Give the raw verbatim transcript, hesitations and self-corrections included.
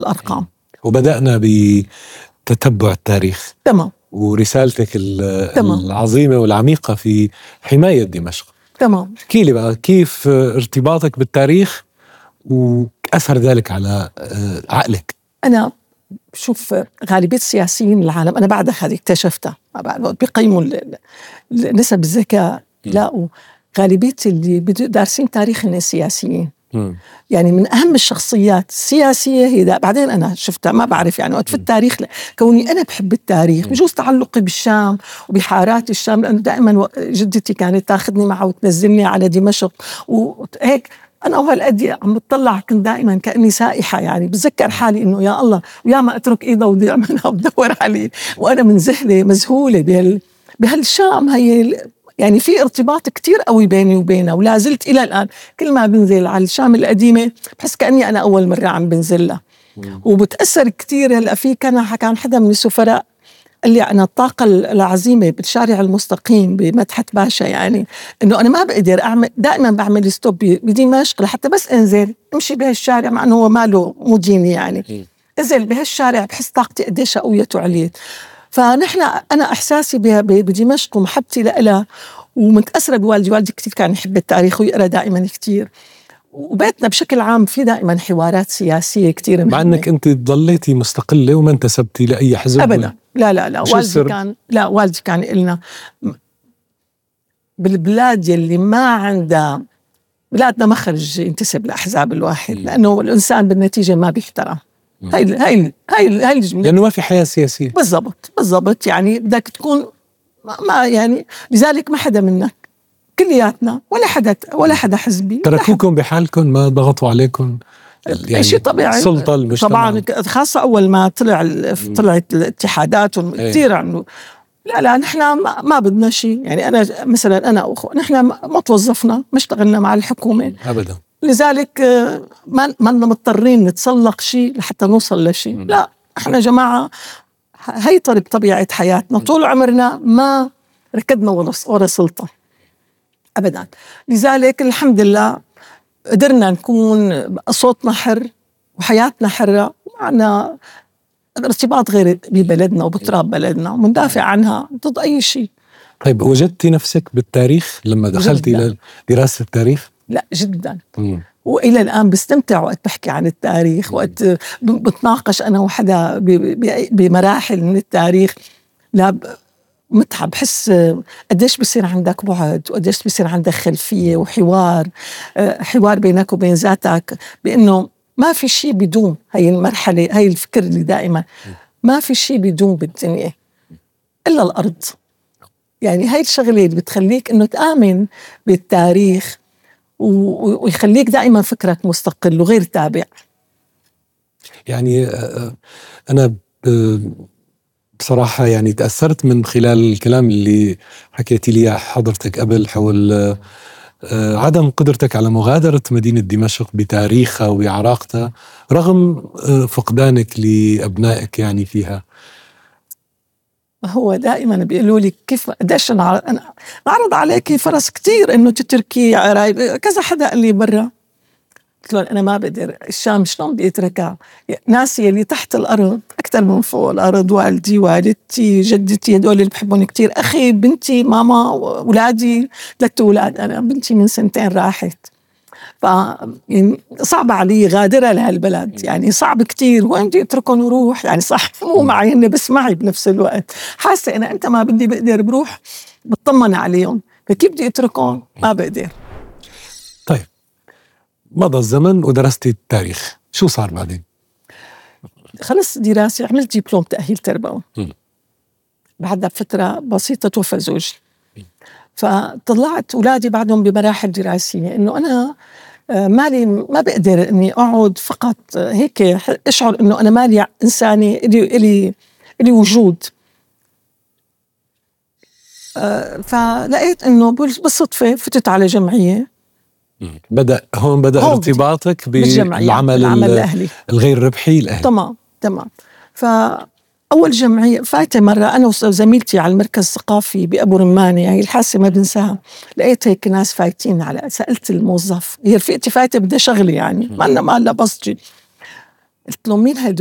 الأرقام. وبدأنا بتتبع التاريخ. تمام. ورسالتك العظيمة والعميقة في حماية دمشق. تمام. احكي لي بقى كيف ارتباطك بالتاريخ وأثر ذلك على عقلك. أنا شوف غالبية السياسيين العالم أنا بعد هذه اكتشفتها بيقيموا نسب الذكاء لاقوا غالبية اللي دارسين تاريخ الناس سياسيين. م. يعني من أهم الشخصيات السياسية هي ده. بعدين أنا شفتها ما بعرف يعني وقت في التاريخ كوني أنا بحب التاريخ بجوز تعلقي بالشام وبحارات الشام لأنه دائما جدتي كانت تاخذني معها وتنزلني على دمشق وهيك أنا أول أدي عم بتطلع كنت دائما كأني سائحة يعني بتذكر حالي إنه يا الله ويا ما أترك إيدا وضيع منها وبدور عليه وأنا منزهلة مذهولة بهال بهالشام. هي يعني في ارتباط كتير قوي بيني وبينها ولا زلت إلى الآن كل ما بنزل على الشام القديمة بحس كأني أنا أول مرة عم بنزلها وبتأثر كتير. هلأ في كان كان حدا من السفراء قال لي أنا الطاقة العظيمة بالشارع المستقيم بمدحت باشا يعني إنه أنا ما بقدر أعمل دائما بعمل ستوب بدمشق لحتى بس أنزل أمشي بهالشارع مع أنه هو ماله مديني يعني أنزل بهالشارع بحس طاقتي قديش قويت وعليت. فنحن أنا إحساسي بدمشق ومحبتي لها ومتأثرة بوالدي. والدي كتير كان يحب التاريخ ويقرأ دائما كتير وبيتنا بشكل عام في دائما حوارات سياسية كتير مع أنك أنت ضليتي مستقلة وما انتسبتي لأي حزب أبدا. لا لا لا والدي كان لا والدي كان قلنا بالبلاد يلي ما عندها بلادنا ما خرج ينتسب لأحزاب الواحد لأنه الإنسان بالنتيجة ما بيحترم. هاي هاي هاي هاي الجملة لأنه ما في حياة سياسية. بالضبط بالضبط يعني بدك تكون ما يعني لذلك ما حدا منك كلياتنا ولا حدا ولا حدا حزبي تركوكم بحالكم ما ضغطوا عليكم يعني شيء طبيعي. السلطة المجتمع طبعا خاصة أول ما طلع طلعت الاتحادات كثير عنه لا لا نحن ما, ما بدنا شيء يعني أنا مثلا أنا وأخو نحن ما توظفنا ما اشتغلنا مع الحكومة أبدا. لذلك ما ما مضطرين نتسلق شيء لحتى نوصل لشيء. لا احنا جماعة هي طريق طبيعة حياتنا طول عمرنا ما ركضنا ورا سلطة أبدا. لذلك الحمد لله قدرنا نكون صوتنا حر وحياتنا حرة ومعنا ارتباط غير ببلدنا وبتراب بلدنا ومندافع عنها ضد أي شيء. طيب وجدتي نفسك بالتاريخ لما دخلتي إلى دراسة التاريخ؟ لا جدا. مم. وإلى الآن بستمتع وقت بحكي عن التاريخ وقت بتناقش أنا وحدا بمراحل من التاريخ. لا متعب بحس قديش بصير عندك بعد وقديش بصير عندك خلفية وحوار حوار بينك وبين ذاتك بأنه ما في شيء بدون هاي المرحلة. هاي الفكر اللي دائما ما في شيء بدون بالدنيا إلا الأرض. يعني هاي الشغلة اللي بتخليك أنه تآمن بالتاريخ ويخليك دائما فكرك مستقل وغير تابع. يعني أنا بصراحة يعني تأثرت من خلال الكلام اللي حكيتي لي حضرتك قبل حول عدم قدرتك على مغادرة مدينة دمشق بتاريخها وعراقتها رغم فقدانك لأبنائك يعني فيها. هو دائما بيقولوا لي كيف قديش أنا نعرض عليكي فرص كتير إنه تتركي عرايب. كذا حدا قال لي برا قلت له أنا ما بقدر. الشام شلون بدي أتركها؟ ناسي اللي تحت الأرض أكثر من فوق الأرض. والدي والدتي جدتي هدول اللي بحبهم كتير. أخي بنتي ماما أولادي ثلاثة أولاد. أنا بنتي من سنتين راحت ف يعني صعب علي غادرة لهالبلد يعني صعب كتير. وين بدي أتركهم وروح يعني صح مو معي هن بس معي بنفس الوقت. حاسة أنا أنت ما بدي بقدر بروح بطمن عليهم فكيف بدي أتركهم ما بقدر. طيب مضى الزمن ودرستي التاريخ شو صار بعدين؟ خلص دراسة عملت دبلوم تأهيل تربوي. بعدها بفترة بسيطة توفى زوجي فطلعت أولادي بعدهم بمراحل دراسية إنه أنا مالي ما بقدر إني أقعد فقط هيك أشعر إنه أنا مالي إنساني إلي إلي إلي وجود. فلقيت إنه بالصدفة فتت على جمعية. بدأ هون بدأ هون ارتباطك بالعمل الأهلي الغير ربحي الأهلي. تمام تمام. فأول جمعية فايتة مرة أنا وزميلتي على المركز الثقافي بأبو رمانة هي الحاسة ما بنساها. لقيت هيك ناس فايتين على سألت الموظف هي رفيقتي فايتة بدها شغلي يعني ما لنا ما لها بسجي. قلت له مين هيدول؟